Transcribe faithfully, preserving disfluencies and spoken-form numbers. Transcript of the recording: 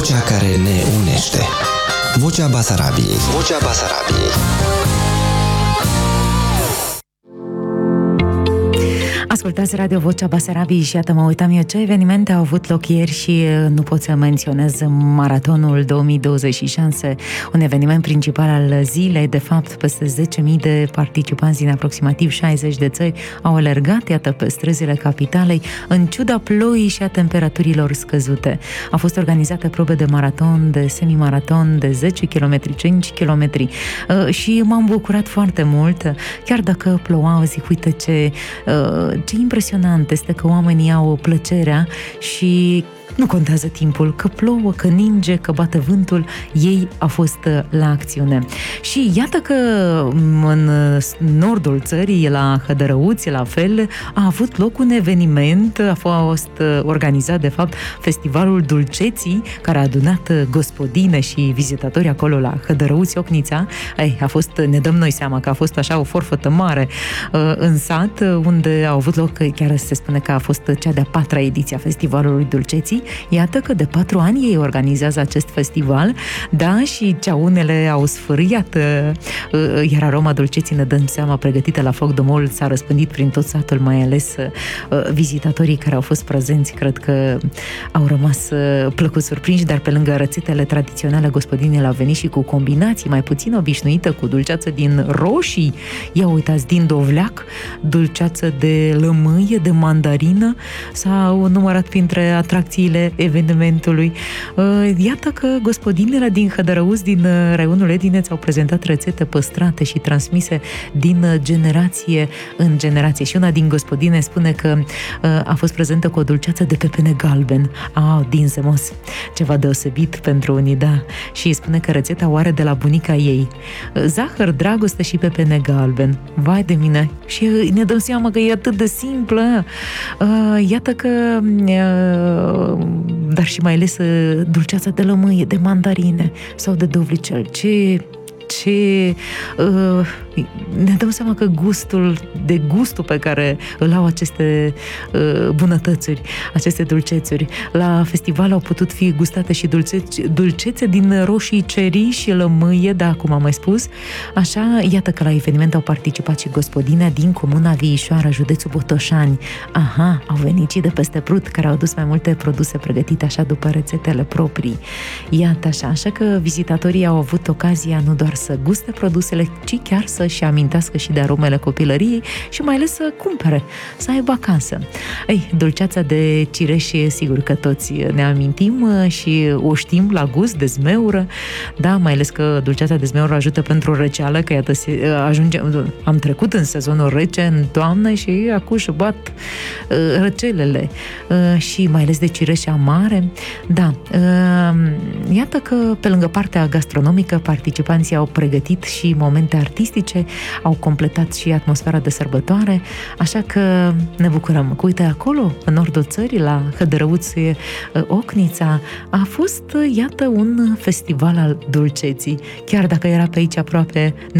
Vocea care ne unește. Vocea Basarabiei. Vocea Basarabiei. Ascultați Radio Vocea Basarabiei și iată, mă uitam eu ce evenimente au avut loc ieri și nu pot să menționez Maratonul două mii douăzeci și șase, un eveniment principal al zilei. De fapt, peste zece mii de participanți din aproximativ șaizeci de țări au alergat, iată, pe străzile capitalei, în ciuda ploii și a temperaturilor scăzute. Au fost organizate probe de maraton, de semimaraton, de zece kilometri, cinci kilometri și m-am bucurat foarte mult, chiar dacă ploua, zic, uite ce... Ce impresionant este că oamenii au plăcerea și nu contează timpul, că plouă, că ninge, că bate vântul, ei au fost la acțiune. Și iată că în nordul țării, la Hădărăuți, la fel, a avut loc un eveniment, a fost organizat, de fapt, Festivalul Dulceții, care a adunat gospodine și vizitatori acolo la Hădărăuți, Ocnița. Ei, a fost, ne dăm noi seama că a fost așa o forfătă mare în sat, unde au avut loc, chiar se spune că a fost cea de-a patra ediție a Festivalului Dulceții. Iată că de patru ani ei organizează acest festival, da, și ceaunele au sfârâiat, iar aroma dulceții, ne dăm seama, pregătită la foc de mult, s-a răspândit prin tot satul, mai ales vizitatorii care au fost prezenți, cred că au rămas plăcut surprinși, dar pe lângă rețetele tradiționale, gospodinele au venit și cu combinații mai puțin obișnuite, cu dulceață din roșii, ia uitați, din dovleac, dulceață de lămâie, de mandarină, s-au numărat printre atracțiile evenimentului. Iată că gospodinele din Hădărăuți, din raionul Edineț, au prezentat rețete păstrate și transmise din generație în generație. Și una din gospodine spune că a fost prezentă cu o dulceață de pepene galben. Ah, din zemos. Ceva deosebit pentru unii, da. Și spune că rețeta o are de la bunica ei. Zahăr, dragoste și pepene galben. Vai de mine! Și ne dăm seama că e atât de simplă. Iată că dar și mai ales dulceața de lămâie, de mandarine sau de dovlicel. Ce... ce uh, ne dăm seama că gustul, de gustul pe care îl au aceste uh, bunătățuri, aceste dulcețuri. La festival au putut fi gustate și dulcețe, dulcețe din roșii cerii și lămâie, da, cum am mai spus. Așa, iată că la eveniment au participat și gospodine din comuna Viișoara, județul Botoșani. Aha, au venit și de peste Prut, care au adus mai multe produse pregătite așa după rețetele proprii. Iată așa, așa că vizitatorii au avut ocazia nu doar să guste produsele, ci chiar să-și amintească și de aromele copilăriei și mai ales să cumpere, să aibă acasă. Ei, dulceața de cireș, sigur că toți ne amintim și o știm la gust, de zmeură, da, mai ales că dulceața de zmeură ajută pentru răceală, că iată, ajunge, am trecut în sezonul rece, în toamnă și acum își bat uh, răcelele uh, și mai ales de cireșe amare, da, uh, iată că pe lângă partea gastronomică, participanții au pregătit și momente artistice, au completat și atmosfera de sărbătoare, așa că ne bucurăm. Cu uite, acolo, în nordul țării, la Hădărăuți, Ocnița, a fost, iată, un festival al dulceții. Chiar dacă era pe aici aproape,